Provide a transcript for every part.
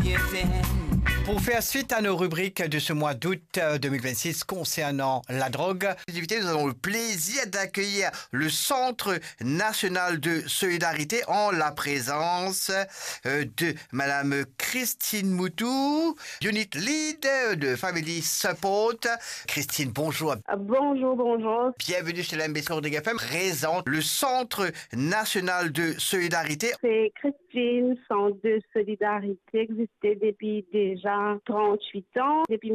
Pour faire suite à nos rubriques de ce mois d'août 2026 concernant la drogue, nous avons le plaisir d'accueillir le Centre national de solidarité en la présence de Madame Christine Moutou, Unit Lead de Family Support. Christine, bonjour. Bonjour. Bienvenue chez l'MBC de GFM. Présente le Centre national de solidarité. C'est Christine, Centre de solidarité, existait depuis déjà 38 ans. Depuis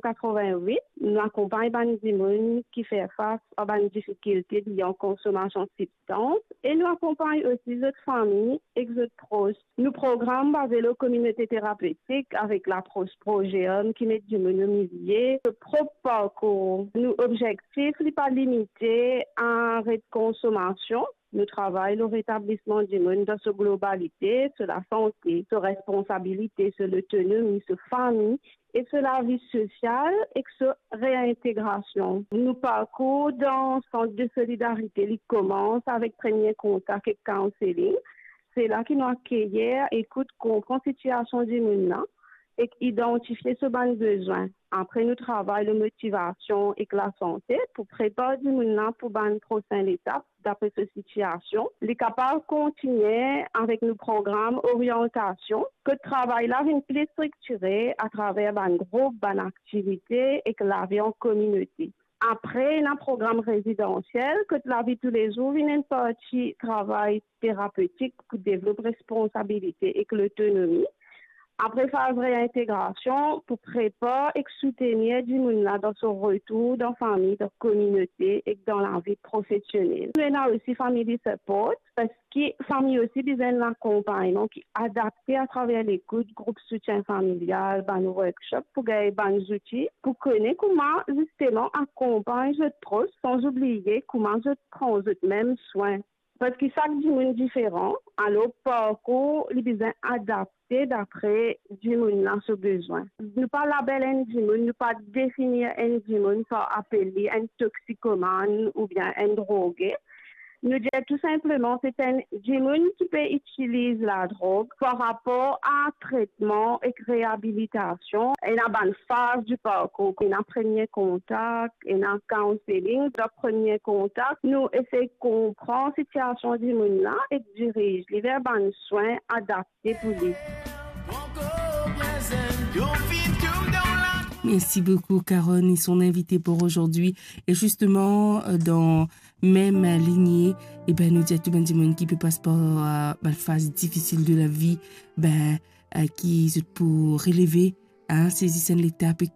1988, nous accompagnons les gens qui font face à des difficultés liées à la consommation de substances et nous accompagnons aussi les autres familles et les autres proches. Nous programmons basés la communauté thérapeutique avec l'approche Progéon qui met du monomisier. Le propre parcours, nos objectifs n'est pas limité à un arrêt de consommation. Nous travaillons au rétablissement du monde dans sa globalité, sur la santé, sur la responsabilité, sur l'autonomie, sur la famille et sur la vie sociale et sur la réintégration. Nous parcours dans le centre de solidarité qui commence avec premier contact et counseling. C'est là qu'ils nous accueillent, écoute, comprend la situation du monde et identifier ce besoin. Après, nous travaillons la motivation et la santé pour préparer du monde pour une prochaine étape d'après cette situation. Les capables de continuer avec nos programmes orientation, que le travail là vient plus structuré à travers un groupe, une activité et que la vie en communauté. Après, un programme résidentiel, que la vie tous les jours, vient une partie travail thérapeutique pour développer responsabilité et que l'autonomie. Après phase réintégration, pour préparer et soutenir du monde dans son retour dans la famille, dans la communauté et dans la vie professionnelle. Nous avons aussi Family Support, parce que la famille aussi besoin d'un accompagnement qui est adapté à travers l'écoute, groupe soutien familial, nos workshops, pour gagner des outils, pour connaître comment justement accompagner les proches sans oublier comment je prends même soin. Parce que chaque monde différent, alors parcours, il besoin adapté d'après du monde dans ce besoin. Nous pas label un du monde, nous pas définir un du monde par appeler un toxicomane ou bien un drogué. Nous disons tout simplement c'est un du monde qui peut utiliser la drogue par rapport à un traitement et réhabilitation. Et dans une phase du parcours, il y a un premier contact, il y a un counseling. Dans le premier contact, nous essayons de comprendre la situation du monde là et de diriger vers un soin adapté pour lui. Merci beaucoup, Caron et son invité pour aujourd'hui. Et justement, dans même lignée, nous disons à tout le monde qui peut passer par la phase difficile de la vie, qui pour relever, saisir l'étape